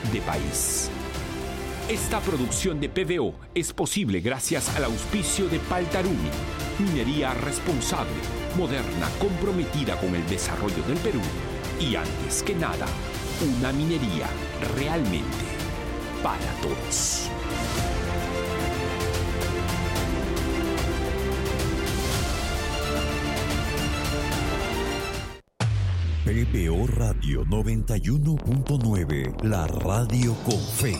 de país. Esta producción de PVO es posible gracias al auspicio de Paltaruni, minería responsable, moderna, comprometida con el desarrollo del Perú y, antes que nada, una minería realmente para todos. PVO Radio 91.9, la radio con fe.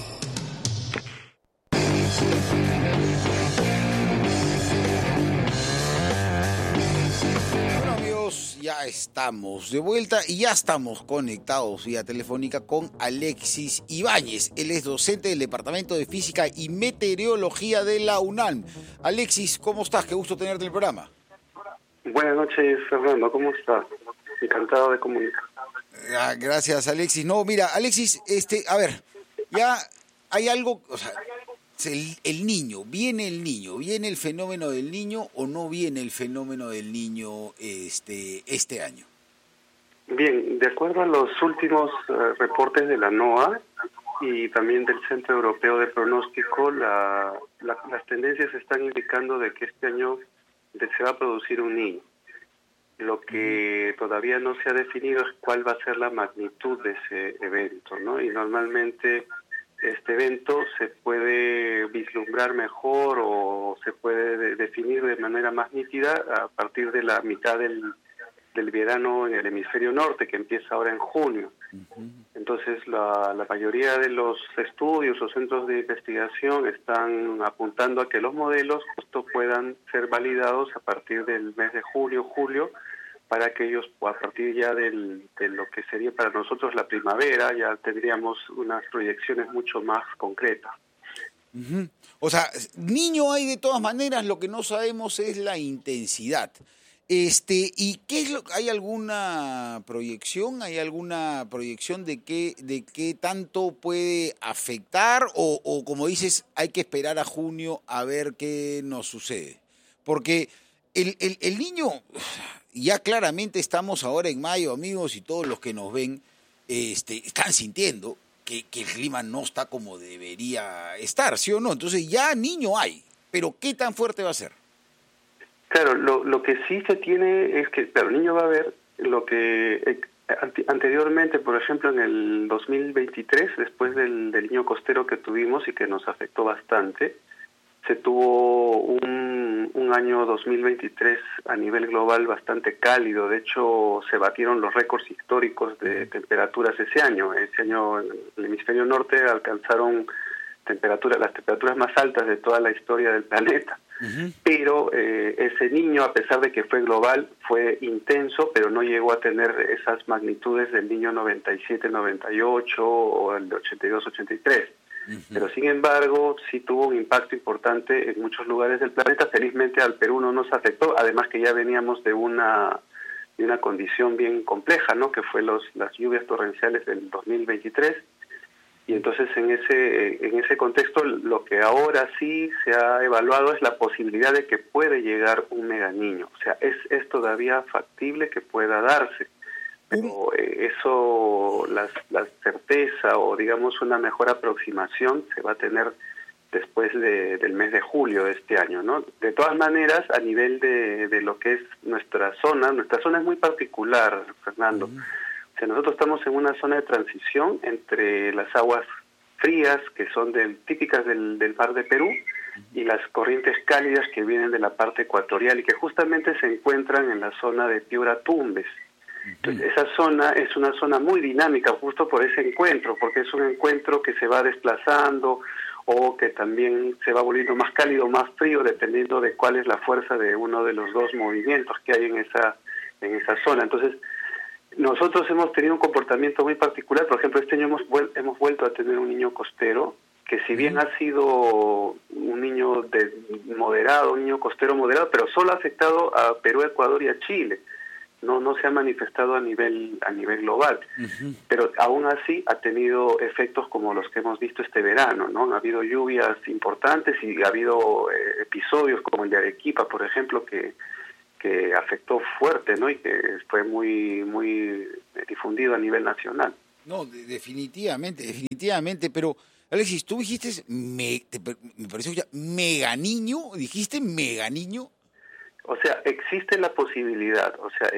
Bueno, amigos, ya estamos de vuelta y ya estamos conectados vía telefónica con Alexis Ibáñez. Él es docente del Departamento de Física y Meteorología de la UNAM. Alexis, ¿cómo estás? Qué gusto tenerte en el programa. Buenas noches, Fernando, ¿cómo estás? Encantado de comunicar. Gracias, Alexis. No, mira, Alexis, a ver, ya hay algo, o sea, ¿viene el fenómeno del niño o no viene el fenómeno del niño este año? Bien, de acuerdo a los últimos reportes de la NOAA y también del Centro Europeo de Pronóstico, las tendencias están indicando de que este año se va a producir un niño. Lo que todavía no se ha definido es cuál va a ser la magnitud de ese evento, ¿no? Y normalmente este evento se puede vislumbrar mejor o se puede definir de manera más nítida a partir de la mitad del verano en el hemisferio norte, que empieza ahora en junio. Entonces la mayoría de los estudios o centros de investigación están apuntando a que los modelos justo puedan ser validados a partir del mes de junio, julio, para que ellos, a partir ya de lo que sería para nosotros la primavera, ya tendríamos unas proyecciones mucho más concretas. Uh-huh. O sea, niño hay de todas maneras, lo que no sabemos es la intensidad. ¿Y qué es hay alguna proyección? ¿Hay alguna proyección de qué tanto puede afectar? O como dices, hay que esperar a junio a ver qué nos sucede. Porque el niño, ya claramente estamos ahora en mayo, amigos, y todos los que nos ven están sintiendo que el clima no está como debería estar, ¿sí o no? Entonces ya niño hay, pero ¿qué tan fuerte va a ser? Claro, lo que sí se tiene es que, claro, el niño va a ver lo que anteriormente, por ejemplo, en el 2023, después del niño costero que tuvimos y que nos afectó bastante, se tuvo un año 2023 a nivel global bastante cálido. De hecho, se batieron los récords históricos de temperaturas ese año. Ese año en el hemisferio norte alcanzaron las temperaturas más altas de toda la historia del planeta. Uh-huh. Pero ese niño, a pesar de que fue global, fue intenso, pero no llegó a tener esas magnitudes del niño 97-98 o el de 82-83. Uh-huh. Pero sin embargo, sí tuvo un impacto importante en muchos lugares del planeta. Felizmente al Perú no nos afectó, además que ya veníamos de una condición bien compleja, ¿no? Que fue las lluvias torrenciales del 2023. Y entonces en ese contexto lo que ahora sí se ha evaluado es la posibilidad de que puede llegar un meganiño. O sea, es todavía factible que pueda darse. Pero eso, la certeza o digamos una mejor aproximación se va a tener después del mes de julio de este año, ¿no? De todas maneras, a nivel de lo que es nuestra zona es muy particular, Fernando. O sea, nosotros estamos en una zona de transición entre las aguas frías, que son típicas del mar de Perú, y las corrientes cálidas que vienen de la parte ecuatorial y que justamente se encuentran en la zona de Piura-Tumbes. Entonces, esa zona es una zona muy dinámica justo por ese encuentro, porque es un encuentro que se va desplazando o que también se va volviendo más cálido o más frío dependiendo de cuál es la fuerza de uno de los dos movimientos que hay en esa zona. Entonces, nosotros hemos tenido un comportamiento muy particular. Por ejemplo, este año hemos vuelto a tener un niño costero que, si bien ha sido un niño un niño costero moderado, pero solo ha afectado a Perú, Ecuador y a Chile. No se ha manifestado a nivel global, pero aún así ha tenido efectos como los que hemos visto este verano, ¿no? Ha habido lluvias importantes y ha habido episodios como el de Arequipa, por ejemplo, que afectó fuerte, ¿no? Y que fue muy difundido a nivel nacional. No, definitivamente, pero Alexis, tú dijiste, me pareció ya, mega niño, dijiste mega niño. O sea, existe la posibilidad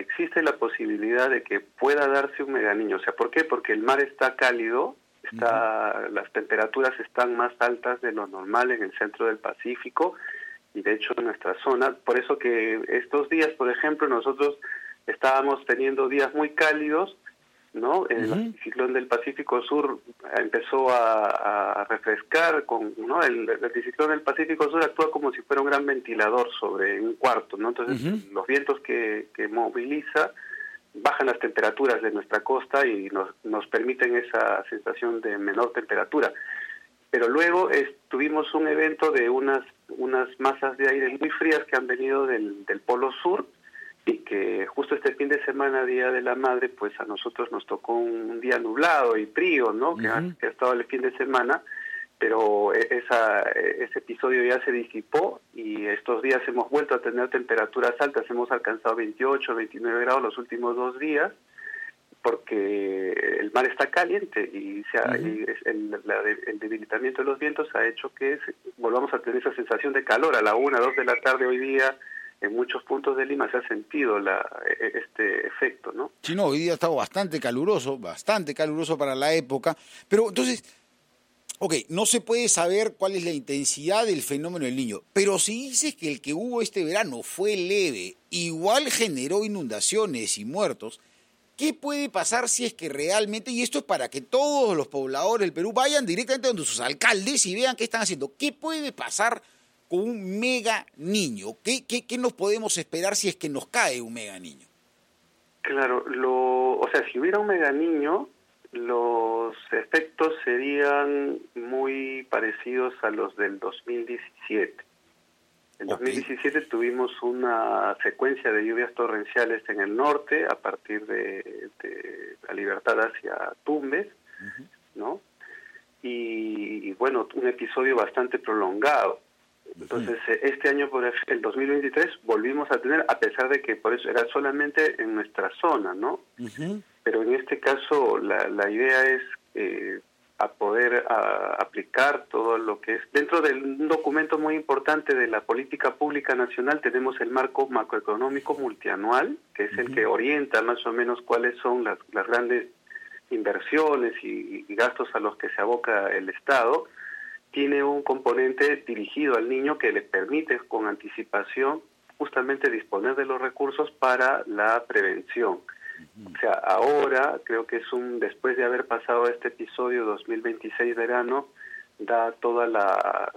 de que pueda darse un meganiño. O sea, ¿por qué? Porque el mar está cálido, las temperaturas están más altas de lo normal en el centro del Pacífico y de hecho en nuestra zona. Por eso que estos días, por ejemplo, nosotros estábamos teniendo días muy cálidos, ¿no? El anticiclón del Pacífico Sur empezó a refrescar, ¿no? El anticiclón del Pacífico Sur actúa como si fuera un gran ventilador sobre un cuarto, ¿no? Entonces los vientos que moviliza bajan las temperaturas de nuestra costa y nos permiten esa sensación de menor temperatura. Pero luego tuvimos un evento de unas masas de aire muy frías que han venido del Polo Sur, y que justo este fin de semana, Día de la Madre, pues a nosotros nos tocó un día nublado y frío, ¿no? Que ha estado el fin de semana, pero ese episodio ya se disipó y estos días hemos vuelto a tener temperaturas altas, hemos alcanzado 28, 29 grados los últimos 2 días, porque el mar está caliente y el debilitamiento de los vientos ha hecho que volvamos a tener esa sensación de calor. A la 1, 2 de la tarde hoy día, en muchos puntos de Lima se ha sentido este efecto, ¿no? Sí, no, hoy día ha estado bastante caluroso para la época. Pero entonces, no se puede saber cuál es la intensidad del fenómeno del Niño. Pero si dices que el que hubo este verano fue leve, igual generó inundaciones y muertos, ¿qué puede pasar si es que realmente, y esto es para que todos los pobladores del Perú vayan directamente donde sus alcaldes y vean qué están haciendo, qué puede pasar con un mega niño? ¿Qué nos podemos esperar si es que nos cae un mega niño? Claro, si hubiera un mega niño, los efectos serían muy parecidos a los del 2017. En 2017 tuvimos una secuencia de lluvias torrenciales en el norte a partir de La Libertad hacia Tumbes, ¿no? Y bueno, un episodio bastante prolongado. Entonces, este año, por el 2023, volvimos a tener, a pesar de que por eso era solamente en nuestra zona, ¿no? Pero en este caso, la idea es a poder aplicar todo lo que es. Dentro de un documento muy importante de la política pública nacional tenemos el marco macroeconómico multianual, que es el que orienta más o menos cuáles son las grandes inversiones y gastos a los que se aboca el Estado. Tiene un componente dirigido al niño que le permite con anticipación justamente disponer de los recursos para la prevención. O sea, ahora creo que después de haber pasado este episodio 2026 verano, da toda la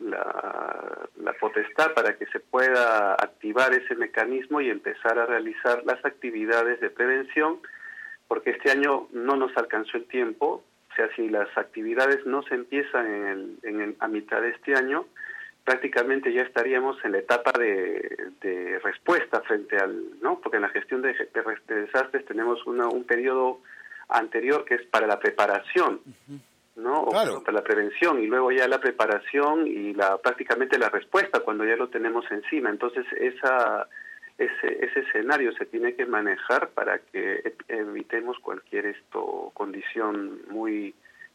potestad para que se pueda activar ese mecanismo y empezar a realizar las actividades de prevención, porque este año no nos alcanzó el tiempo. O sea, si las actividades no se empiezan a mitad de este año, prácticamente ya estaríamos en la etapa de respuesta frente ¿no? Porque en la gestión de desastres tenemos un periodo anterior que es para la preparación, ¿no? Claro. O para la prevención, y luego ya la preparación y prácticamente la respuesta cuando ya lo tenemos encima. Entonces, ese escenario se tiene que manejar para que evitemos cualquier condición muy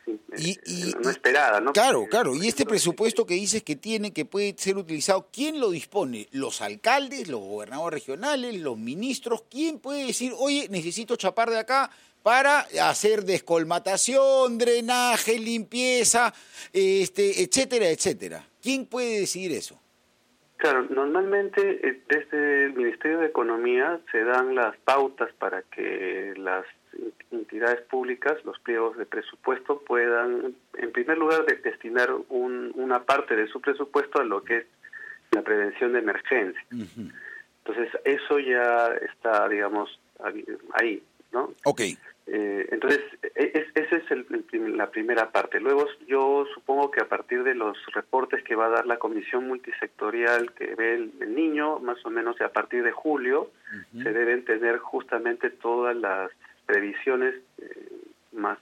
no esperada, ¿no? Claro. Y este presupuesto que dices que puede ser utilizado, ¿quién lo dispone? ¿Los alcaldes, los gobernadores regionales, los ministros? ¿Quién puede decir, oye, necesito chapar de acá para hacer descolmatación, drenaje, limpieza, etcétera, etcétera? ¿Quién puede decidir eso? Claro, normalmente desde el Ministerio de Economía se dan las pautas para que las entidades públicas, los pliegos de presupuesto, puedan, en primer lugar, destinar una parte de su presupuesto a lo que es la prevención de emergencia. Entonces, eso ya está, digamos, ahí, ¿no? Entonces, esa es la primera parte. Luego, yo supongo que a partir de los reportes que va a dar la Comisión Multisectorial que ve el niño, más o menos a partir de julio, se deben tener justamente todas las previsiones más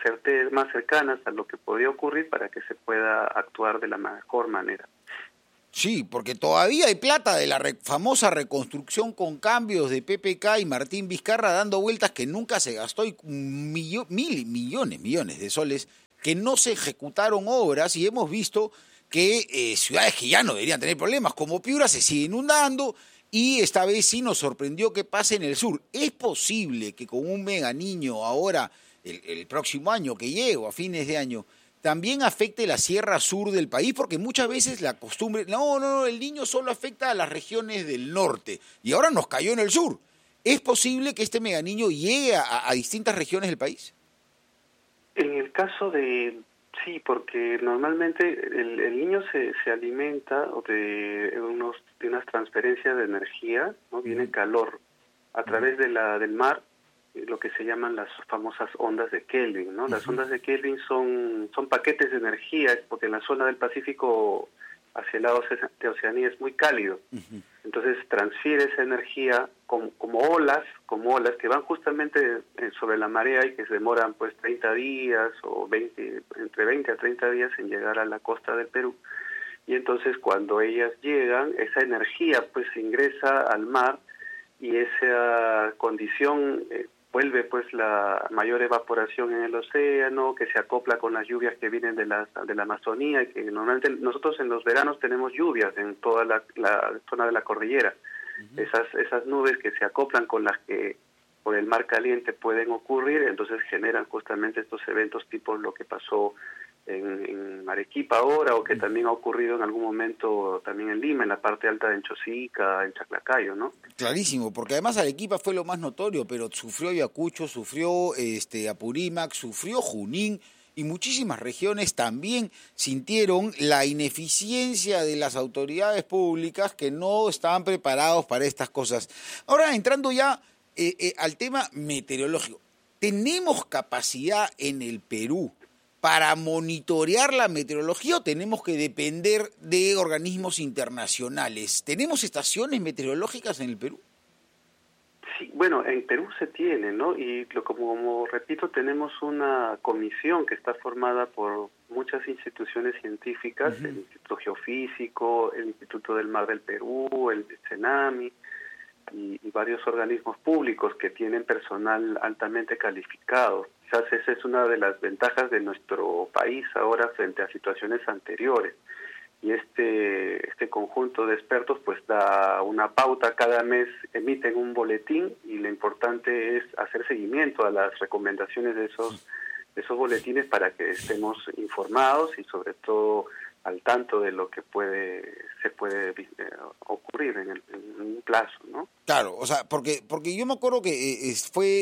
cercanas a lo que podría ocurrir para que se pueda actuar de la mejor manera. Sí, porque todavía hay plata de la famosa reconstrucción con cambios de PPK y Martín Vizcarra dando vueltas que nunca se gastó y millones de soles que no se ejecutaron obras y hemos visto que ciudades que ya no deberían tener problemas, como Piura, se sigue inundando y esta vez sí nos sorprendió que pase en el sur. ¿Es posible que con un mega niño ahora, el próximo año que llegue, a fines de año, también afecte la sierra sur del país? Porque muchas veces la costumbre, no, el niño solo afecta a las regiones del norte y ahora nos cayó en el sur. ¿Es posible que este mega niño llegue a distintas regiones del país? En el caso de... Sí, porque normalmente el niño se alimenta de unas transferencias de energía, ¿no? Viene calor a través del mar, lo que se llaman las famosas ondas de Kelvin, ¿no? Las ondas de Kelvin son paquetes de energía, porque en la zona del Pacífico hacia el lado de Oceanía es muy cálido. Entonces transfiere esa energía como olas que van justamente sobre la marea y que se demoran pues 30 días o entre 20 a 30 días en llegar a la costa del Perú. Y entonces cuando ellas llegan, esa energía pues ingresa al mar y esa condición vuelve pues la mayor evaporación en el océano, que se acopla con las lluvias que vienen de la Amazonía, y que normalmente nosotros en los veranos tenemos lluvias en toda la zona de la cordillera. Esas nubes que se acoplan con las que por el mar caliente pueden ocurrir, entonces generan justamente estos eventos tipo lo que pasó en Arequipa ahora, o que también ha ocurrido en algún momento también en Lima, en la parte alta de Chosica, en Chaclacayo, ¿no? Clarísimo, porque además Arequipa fue lo más notorio, pero sufrió Ayacucho, sufrió Apurímac, sufrió Junín, y muchísimas regiones también sintieron la ineficiencia de las autoridades públicas que no estaban preparados para estas cosas. Ahora, entrando ya al tema meteorológico, ¿tenemos capacidad en el Perú para monitorear la meteorología o tenemos que depender de organismos internacionales? ¿Tenemos estaciones meteorológicas en el Perú? Sí, bueno, en Perú se tiene, ¿no? Y como repito, tenemos una comisión que está formada por muchas instituciones científicas, el Instituto Geofísico, el Instituto del Mar del Perú, el CENAMI, y varios organismos públicos que tienen personal altamente calificado. Quizás esa es una de las ventajas de nuestro país ahora frente a situaciones anteriores. Y este conjunto de expertos pues da una pauta, cada mes emiten un boletín y lo importante es hacer seguimiento a las recomendaciones de esos boletines para que estemos informados y sobre todo al tanto de lo que se puede ocurrir en un plazo, ¿no? Claro, o sea, porque yo me acuerdo que fue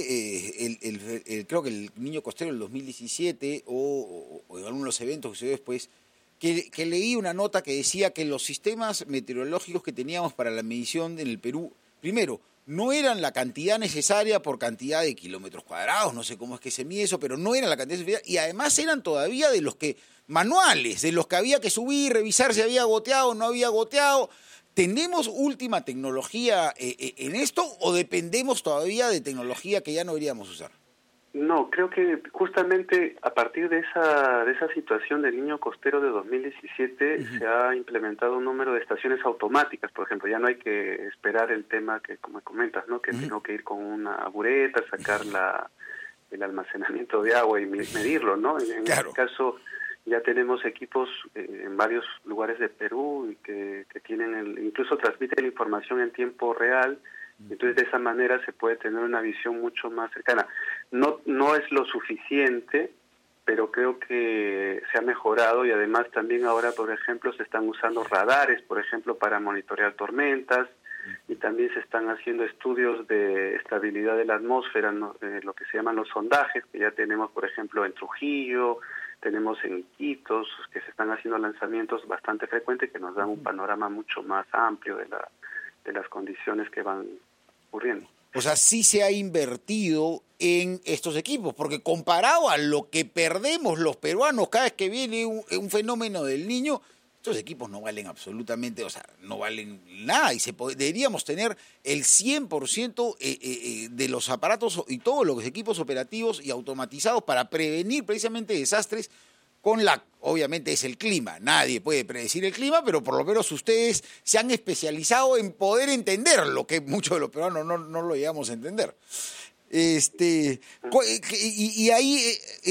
creo que el Niño Costero del 2017 o en algunos de los eventos que se dio después, que leí una nota que decía que los sistemas meteorológicos que teníamos para la medición en el Perú, primero, no eran la cantidad necesaria por cantidad de kilómetros cuadrados, no sé cómo es que se mide eso, pero no eran la cantidad necesaria, y además eran todavía de los que manuales, de los que había que subir, revisar si había goteado o no había goteado. ¿Tenemos última tecnología en esto o dependemos todavía de tecnología que ya no deberíamos usar? No, creo que justamente a partir de esa situación del Niño Costero de 2017 se ha implementado un número de estaciones automáticas, por ejemplo. Ya no hay que esperar el tema que, como comentas, ¿no? Que tengo que ir con una bureta, sacar el almacenamiento de agua y medirlo, ¿no? En Claro. este caso ya tenemos equipos en varios lugares de Perú y que tienen incluso transmiten la información en tiempo real. Entonces de esa manera se puede tener una visión mucho más cercana. No es lo suficiente, pero creo que se ha mejorado y además también ahora, por ejemplo, se están usando radares, por ejemplo, para monitorear tormentas, y también se están haciendo estudios de estabilidad de la atmósfera, ¿no? Lo que se llaman los sondajes, que ya tenemos, por ejemplo, en Trujillo, tenemos en Iquitos, que se están haciendo lanzamientos bastante frecuentes que nos dan un panorama mucho más amplio de las condiciones que van ocurriendo. O sea, sí se ha invertido en estos equipos, porque comparado a lo que perdemos los peruanos cada vez que viene un fenómeno del Niño, estos equipos no valen absolutamente, o sea, no valen nada y deberíamos tener el 100% de los aparatos y todos los equipos operativos y automatizados para prevenir precisamente desastres obviamente es el clima. Nadie puede predecir el clima, pero por lo menos ustedes se han especializado en poder entender lo que muchos de los peruanos no lo llegamos a entender. Y ahí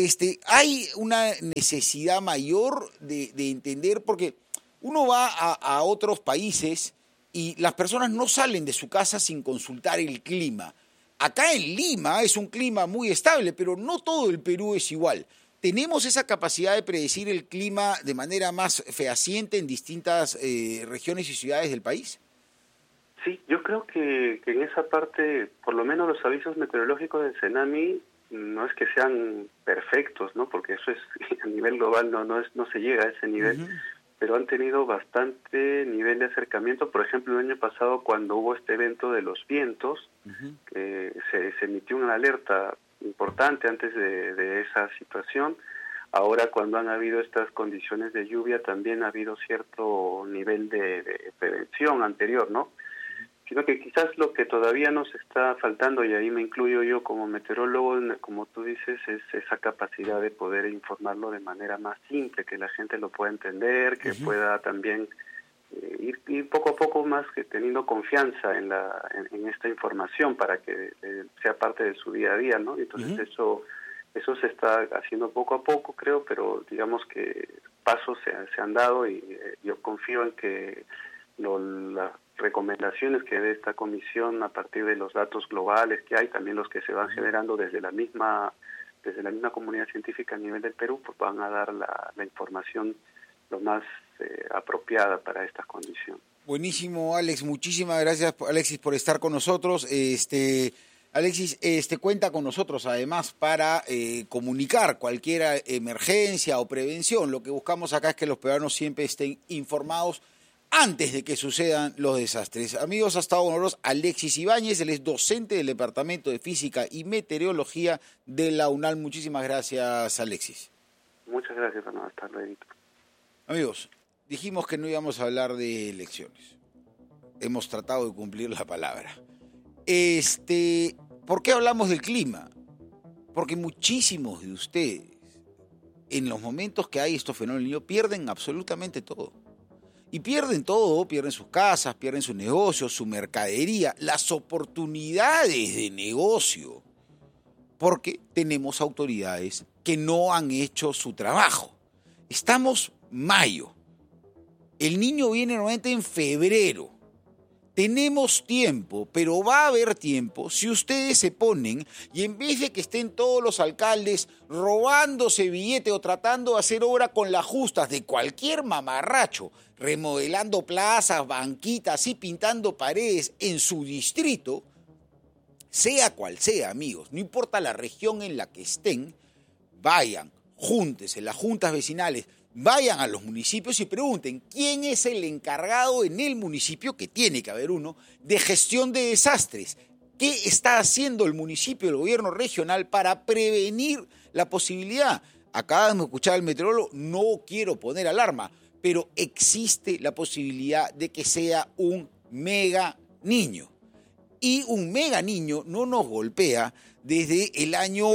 hay una necesidad mayor de entender, porque uno va a otros países y las personas no salen de su casa sin consultar el clima. Acá en Lima es un clima muy estable, pero no todo el Perú es igual. ¿Tenemos esa capacidad de predecir el clima de manera más fehaciente en distintas regiones y ciudades del país? Sí, yo creo que en esa parte, por lo menos los avisos meteorológicos del CENAMI, no es que sean perfectos, ¿no? Porque eso es a nivel global, no se llega a ese nivel, uh-huh. Pero han tenido bastante nivel de acercamiento. Por ejemplo, el año pasado, cuando hubo este evento de los vientos, uh-huh. Se emitió una alerta importante antes de esa situación. Ahora, cuando han habido estas condiciones de lluvia, también ha habido cierto nivel de prevención anterior, ¿no? Sino que quizás lo que todavía nos está faltando, y ahí me incluyo yo como meteorólogo, como tú dices, es esa capacidad de poder informarlo de manera más simple, que la gente lo pueda entender, que uh-huh. pueda también ir poco a poco más que teniendo confianza en esta información para que sea parte de su día a día, ¿no? Entonces uh-huh. eso se está haciendo poco a poco, creo, pero digamos que pasos se han dado y yo confío en que las recomendaciones que dé esta comisión a partir de los datos globales que hay, también los que se van generando desde la misma comunidad científica a nivel del Perú, pues van a dar la información lo más apropiada para esta condición. Buenísimo, Alex. Muchísimas gracias, Alexis, por estar con nosotros. Alexis, cuenta con nosotros además para comunicar cualquier emergencia o prevención. Lo que buscamos acá es que los peruanos siempre estén informados antes de que sucedan los desastres. Amigos, ha estado con nosotros Alexis Ibáñez, él es docente del Departamento de Física y Meteorología de la UNAL. Muchísimas gracias, Alexis. Muchas gracias, Fernando. Hasta luego. Amigos, dijimos que no íbamos a hablar de elecciones. Hemos tratado de cumplir la palabra. ¿Por qué hablamos del clima? Porque muchísimos de ustedes, en los momentos que hay estos fenómenos, pierden absolutamente todo. Y pierden todo, pierden sus casas, pierden sus negocios, su mercadería, las oportunidades de negocio, porque tenemos autoridades que no han hecho su trabajo. Estamos mayo, el niño viene normalmente en febrero. Tenemos tiempo, pero va a haber tiempo si ustedes se ponen y en vez de que estén todos los alcaldes robándose billete o tratando de hacer obra con las justas de cualquier mamarracho, remodelando plazas, banquitas y pintando paredes en su distrito, sea cual sea, amigos, no importa la región en la que estén, vayan, júntense, las juntas vecinales, vayan a los municipios y pregunten quién es el encargado en el municipio, que tiene que haber uno, de gestión de desastres. ¿Qué está haciendo el municipio, el gobierno regional para prevenir la posibilidad? Acabamos de escuchar al meteorólogo, no quiero poner alarma, pero existe la posibilidad de que sea un mega niño. Y un mega niño no nos golpea desde el año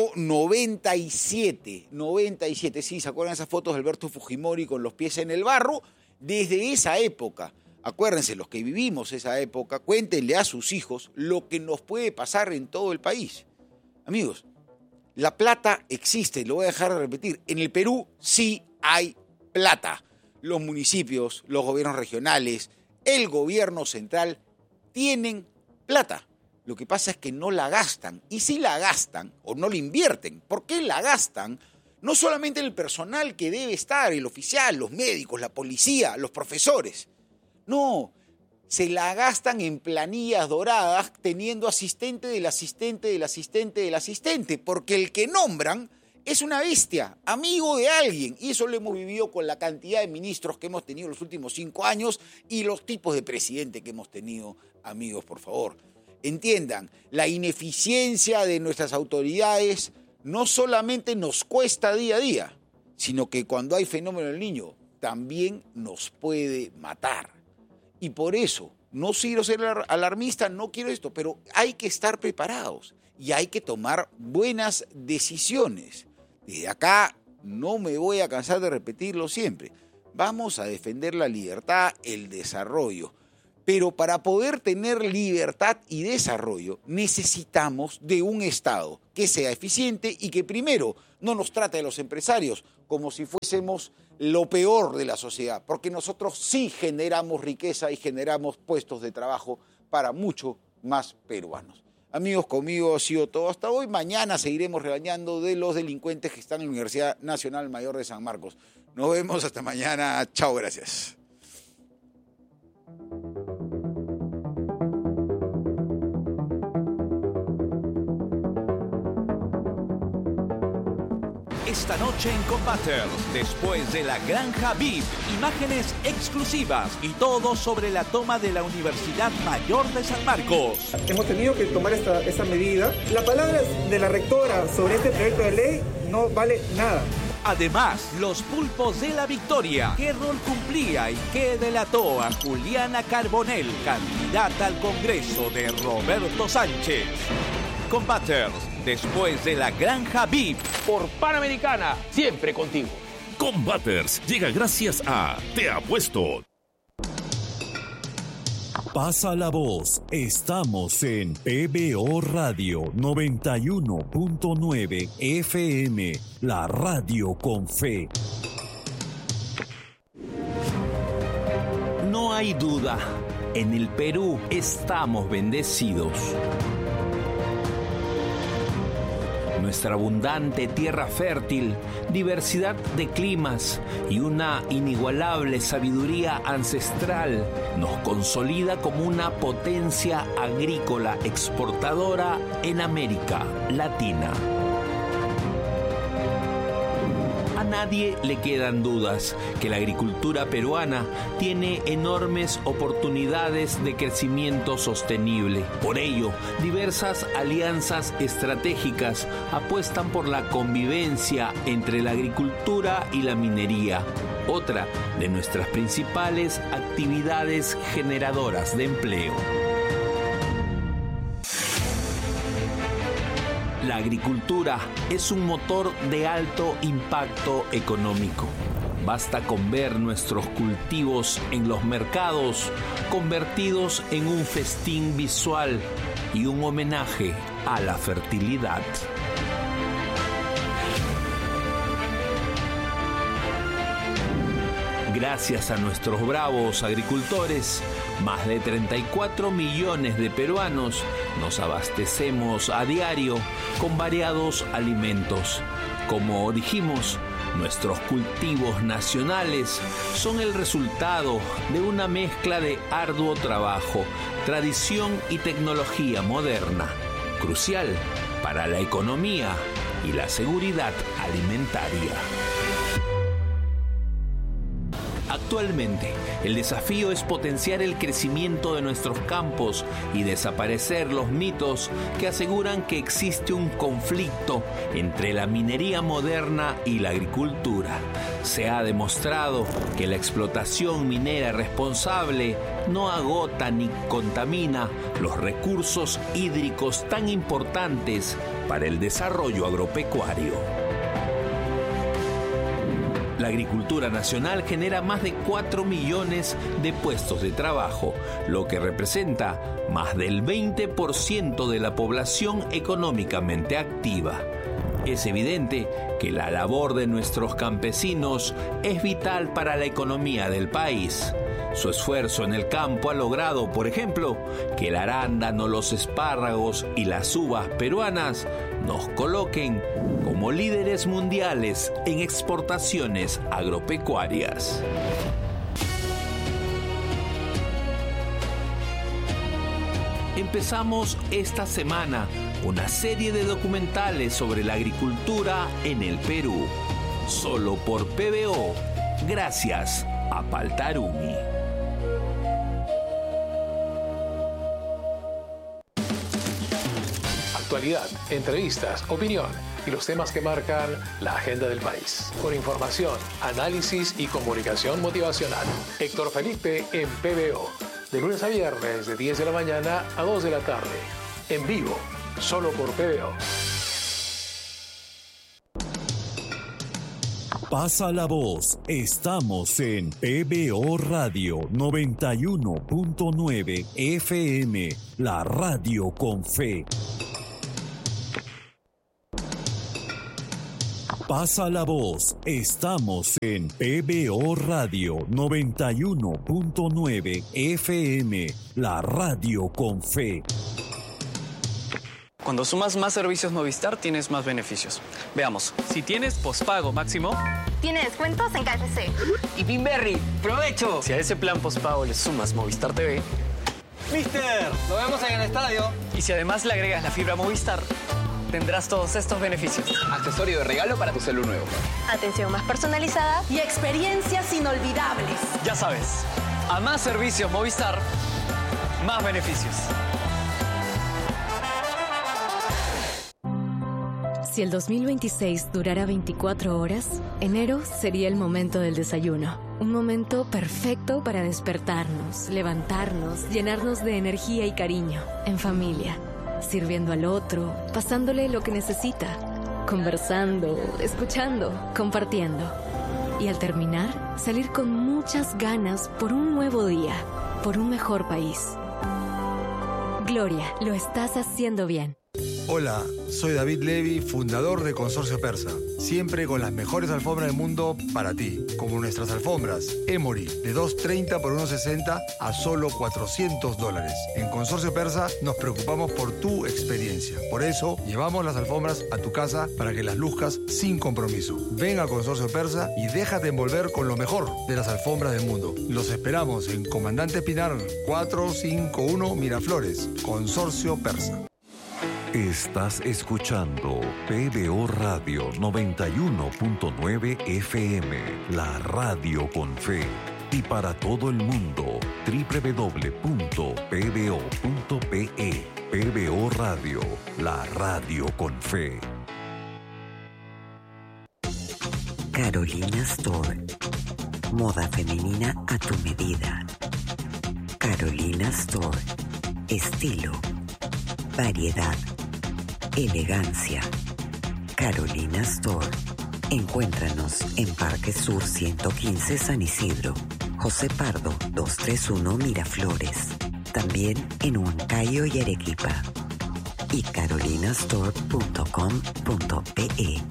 97, sí, ¿se acuerdan esas fotos de Alberto Fujimori con los pies en el barro? Desde esa época, acuérdense, los que vivimos esa época, cuéntenle a sus hijos lo que nos puede pasar en todo el país. Amigos, la plata existe, lo voy a dejar de repetir, en el Perú sí hay plata. Los municipios, los gobiernos regionales, el gobierno central tienen plata. Lo que pasa es que no la gastan. Y si la gastan o no la invierten, ¿por qué la gastan? No solamente el personal que debe estar, el oficial, los médicos, la policía, los profesores. No, se la gastan en planillas doradas teniendo asistente del asistente del asistente del asistente, porque el que nombran es una bestia, amigo de alguien. Y eso lo hemos vivido con la cantidad de ministros que hemos tenido en los últimos 5 años y los tipos de presidente que hemos tenido, amigos, por favor. Entiendan, la ineficiencia de nuestras autoridades no solamente nos cuesta día a día, sino que cuando hay fenómeno del niño también nos puede matar. Y por eso, no quiero ser alarmista, no quiero esto, pero hay que estar preparados y hay que tomar buenas decisiones. Desde acá no me voy a cansar de repetirlo siempre. Vamos a defender la libertad, el desarrollo. Pero para poder tener libertad y desarrollo necesitamos de un Estado que sea eficiente y que primero no nos trate a los empresarios como si fuésemos lo peor de la sociedad, porque nosotros sí generamos riqueza y generamos puestos de trabajo para mucho más peruanos. Amigos, conmigo ha sido todo hasta hoy. Mañana seguiremos regañando de los delincuentes que están en la Universidad Nacional Mayor de San Marcos. Nos vemos hasta mañana. Chao, gracias. Esta noche en Combaters, después de la Granja VIP, imágenes exclusivas y todo sobre la toma de la Universidad Mayor de San Marcos. Hemos tenido que tomar esta medida. La palabra de la rectora sobre este proyecto de ley no vale nada. Además, los pulpos de la victoria. ¿Qué rol cumplía y qué delató a Juliana Carbonell, candidata al Congreso de Roberto Sánchez? Combaters, después de la Granja VIP. Por Panamericana, siempre contigo. Combaters llega gracias a Te Apuesto. Pasa la voz. Estamos en PBO Radio 91.9 FM, la radio con fe. No hay duda, en el Perú estamos bendecidos. Nuestra abundante tierra fértil, diversidad de climas y una inigualable sabiduría ancestral nos consolida como una potencia agrícola exportadora en América Latina. A nadie le quedan dudas que la agricultura peruana tiene enormes oportunidades de crecimiento sostenible. Por ello, diversas alianzas estratégicas apuestan por la convivencia entre la agricultura y la minería, otra de nuestras principales actividades generadoras de empleo. La agricultura es un motor de alto impacto económico. Basta con ver nuestros cultivos en los mercados convertidos en un festín visual y un homenaje a la fertilidad. Gracias a nuestros bravos agricultores, más de 34 millones de peruanos nos abastecemos a diario con variados alimentos. Como dijimos, nuestros cultivos nacionales son el resultado de una mezcla de arduo trabajo, tradición y tecnología moderna, crucial para la economía y la seguridad alimentaria. Actualmente, el desafío es potenciar el crecimiento de nuestros campos y desaparecer los mitos que aseguran que existe un conflicto entre la minería moderna y la agricultura. Se ha demostrado que la explotación minera responsable no agota ni contamina los recursos hídricos tan importantes para el desarrollo agropecuario. La agricultura nacional genera más de 4 millones de puestos de trabajo, lo que representa más del 20% de la población económicamente activa. Es evidente que la labor de nuestros campesinos es vital para la economía del país. Su esfuerzo en el campo ha logrado, por ejemplo, que el arándano, los espárragos y las uvas peruanas nos coloquen como líderes mundiales en exportaciones agropecuarias. Empezamos esta semana una serie de documentales sobre la agricultura en el Perú, solo por PBO, gracias a Paltarumi. Actualidad, entrevistas, opinión y los temas que marcan la agenda del país. Con información, análisis y comunicación motivacional. Héctor Felipe en PBO. De lunes a viernes, de 10 de la mañana a 2 de la tarde. En vivo, solo por PBO. Pasa la voz. Estamos en PBO Radio 91.9 FM, la radio con fe. Pasa la voz. Estamos en PBO Radio 91.9 FM, la radio con fe. Cuando sumas más servicios Movistar, tienes más beneficios. Veamos, si tienes pospago máximo... Tiene descuentos en KFC. Y Pinberry, ¡provecho! Si a ese plan pospago le sumas Movistar TV... ¡Mister! ¡Lo vemos en el estadio! Y si además le agregas la fibra Movistar, tendrás todos estos beneficios. Accesorio de regalo para tu celu nuevo. Atención más personalizada y experiencias inolvidables. Ya sabes, a más servicios Movistar, más beneficios. Si el 2026 durara 24 horas, enero sería el momento del desayuno. Un momento perfecto para despertarnos, levantarnos, llenarnos de energía y cariño, en familia, sirviendo al otro, pasándole lo que necesita, conversando, escuchando, compartiendo. Y al terminar, salir con muchas ganas por un nuevo día, por un mejor país. Gloria, lo estás haciendo bien. Hola, soy David Levy, fundador de Consorcio Persa. Siempre con las mejores alfombras del mundo para ti, como nuestras alfombras Emory, de $230 por $160 a solo $400. En Consorcio Persa nos preocupamos por tu experiencia. Por eso, llevamos las alfombras a tu casa para que las luzcas sin compromiso. Ven a Consorcio Persa y déjate envolver con lo mejor de las alfombras del mundo. Los esperamos en Comandante Pinar 451 Miraflores, Consorcio Persa. Estás escuchando PBO Radio 91.9 FM, la radio con fe. Y para todo el mundo, www.pbo.pe. PBO Radio, la radio con fe. Carolina Store. Moda femenina a tu medida. Carolina Store. Estilo. Variedad. Elegancia. Carolina Store. Encuéntranos en Parque Sur 115 San Isidro, José Pardo 231 Miraflores. También en Huancayo y Arequipa. Y carolinastore.com.pe.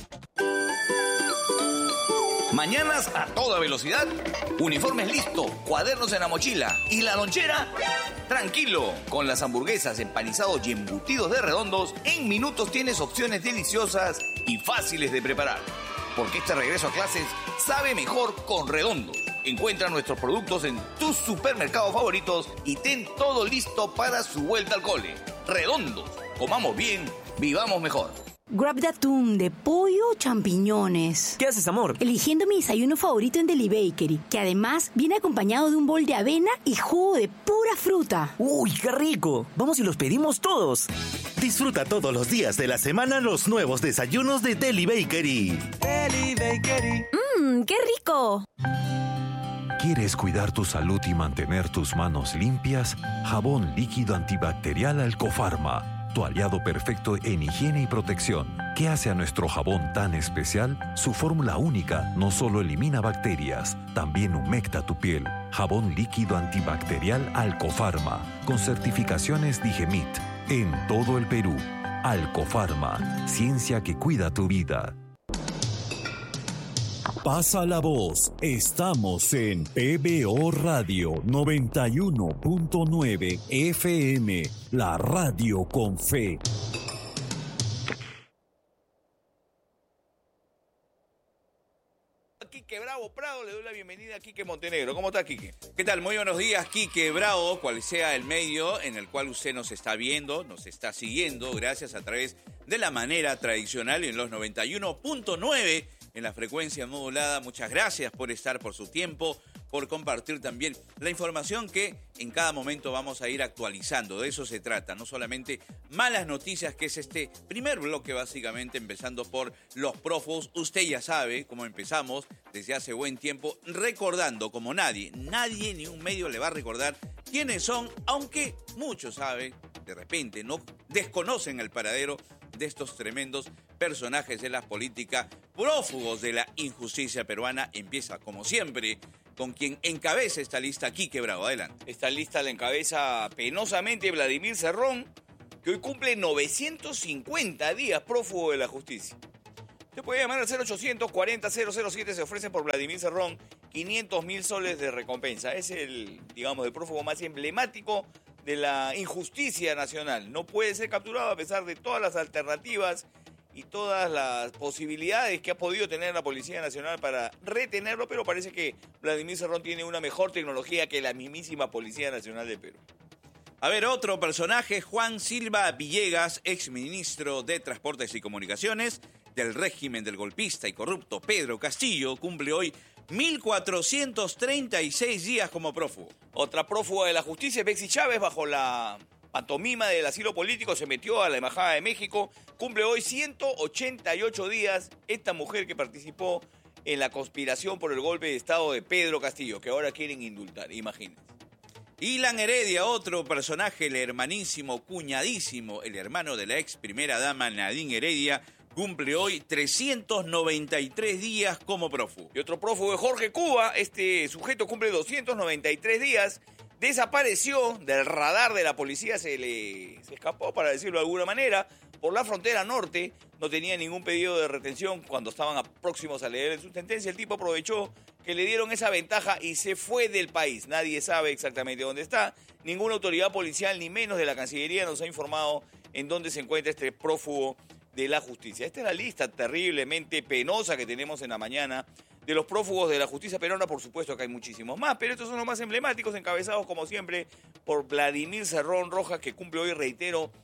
Mañanas a toda velocidad, uniformes listos, cuadernos en la mochila y la lonchera. Tranquilo, con las hamburguesas, empanizados y embutidos de Redondos, en minutos tienes opciones deliciosas y fáciles de preparar. Porque este regreso a clases sabe mejor con Redondos. Encuentra nuestros productos en tus supermercados favoritos y ten todo listo para su vuelta al cole. Redondos, comamos bien, vivamos mejor. Grab de atún, de pollo o champiñones. ¿Qué haces, amor? Eligiendo mi desayuno favorito en Deli Bakery, que además viene acompañado de un bol de avena y jugo de pura fruta. ¡Uy, qué rico! Vamos y los pedimos todos. Disfruta todos los días de la semana los nuevos desayunos de Deli Bakery. Deli Bakery. ¡Qué rico! ¿Quieres cuidar tu salud y mantener tus manos limpias? Jabón líquido antibacterial Alcofarma. Tu aliado perfecto en higiene y protección. ¿Qué hace a nuestro jabón tan especial? Su fórmula única no solo elimina bacterias, también humecta tu piel. Jabón líquido antibacterial Alcofarma, con certificaciones Digemit. En todo el Perú. Alcofarma, ciencia que cuida tu vida. Pasa la voz. Estamos en PBO Radio 91.9 FM, la radio con fe. Quique Bravo Prado, le doy la bienvenida a Quique Montenegro. ¿Cómo está, Quique? ¿Qué tal? Muy buenos días, Quique Bravo, cual sea el medio en el cual usted nos está viendo, nos está siguiendo, gracias a través de la manera tradicional en los 91.9 en la frecuencia modulada. Muchas gracias por estar, por su tiempo, por compartir también la información que en cada momento vamos a ir actualizando. De eso se trata, no solamente malas noticias, que es este primer bloque básicamente, empezando por los prófugos. Usted ya sabe cómo empezamos desde hace buen tiempo, recordando como nadie ni un medio le va a recordar quiénes son, aunque muchos saben, de repente no desconocen el paradero de estos tremendos personajes de la política prófugos de la injusticia peruana empieza, como siempre, con quien encabeza esta lista, Quique Bravo. Adelante. Esta lista la encabeza penosamente Vladimir Cerrón, que hoy cumple 950 días prófugo de la justicia. Usted puede llamar al 0800-40-007, se ofrece por Vladimir Cerrón 500.000 soles de recompensa. Es el prófugo más emblemático de la injusticia nacional. No puede ser capturado a pesar de todas las alternativas y todas las posibilidades que ha podido tener la Policía Nacional para retenerlo, pero parece que Vladimir Cerrón tiene una mejor tecnología que la mismísima Policía Nacional de Perú. A ver, otro personaje, Juan Silva Villegas, exministro de Transportes y Comunicaciones del régimen del golpista y corrupto Pedro Castillo, cumple hoy 1.436 días como prófugo. Otra prófuga de la justicia, Betsy Chávez, bajo la pantomima del asilo político, se metió a la Embajada de México, cumple hoy 188 días. Esta mujer que participó en la conspiración por el golpe de Estado de Pedro Castillo, que ahora quieren indultar, imagínense. Ilan Heredia, otro personaje, el hermanísimo, cuñadísimo, el hermano de la ex primera dama Nadine Heredia, cumple hoy 393 días como prófugo. Y otro prófugo es Jorge Cuba. Este sujeto cumple 293 días. Desapareció del radar de la policía, se escapó, para decirlo de alguna manera, por la frontera norte. No tenía ningún pedido de retención cuando estaban próximos a leer su sentencia. El tipo aprovechó que le dieron esa ventaja y se fue del país. Nadie sabe exactamente dónde está. Ninguna autoridad policial, ni menos de la Cancillería, nos ha informado en dónde se encuentra este prófugo de la justicia. Esta es la lista terriblemente penosa que tenemos en la mañana de los prófugos de la justicia peruana. Por supuesto que hay muchísimos más, pero estos son los más emblemáticos, encabezados como siempre por Vladimir Cerrón Rojas, que cumple hoy, reitero,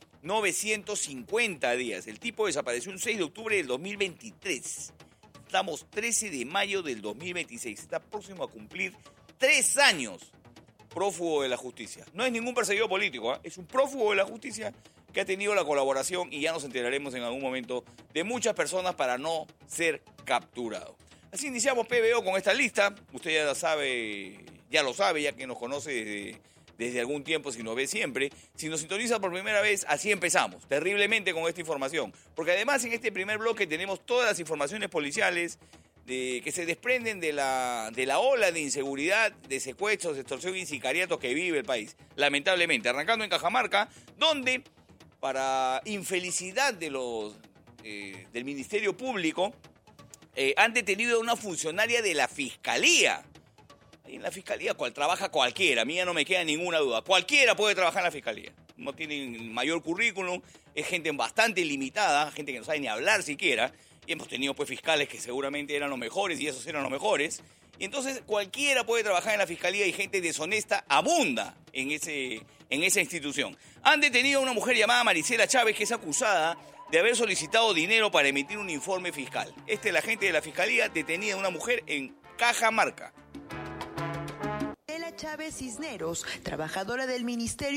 950 días. El tipo desapareció un 6 de octubre del 2023. Estamos 13 de mayo del 2026. Está próximo a cumplir 3 años prófugo de la justicia. No es ningún perseguido político, ¿eh? Es un prófugo de la justicia que ha tenido la colaboración, y ya nos enteraremos en algún momento, de muchas personas para no ser capturado. Así iniciamos PBO con esta lista. Usted ya lo sabe, ya que nos conoce desde algún tiempo, si nos ve siempre. Si nos sintoniza por primera vez, así empezamos, terriblemente, con esta información. Porque además en este primer bloque tenemos todas las informaciones policiales que se desprenden de la ola de inseguridad, de secuestros, de extorsión y sicariatos que vive el país. Lamentablemente, arrancando en Cajamarca, donde, para infelicidad de del Ministerio Público, han detenido a una funcionaria de la Fiscalía. En la Fiscalía trabaja cualquiera, a mí ya no me queda ninguna duda. Cualquiera puede trabajar en la Fiscalía. No tienen mayor currículum, es gente bastante limitada, gente que no sabe ni hablar siquiera. Y hemos tenido pues fiscales que seguramente eran los mejores, y esos eran los mejores. Y entonces cualquiera puede trabajar en la Fiscalía, y gente deshonesta abunda en esa institución. Han detenido a una mujer llamada Marisela Chávez, que es acusada de haber solicitado dinero para emitir un informe fiscal. Esta es la gente de la Fiscalía, detenida una mujer en Cajamarca. Chávez Cisneros, trabajadora del Ministerio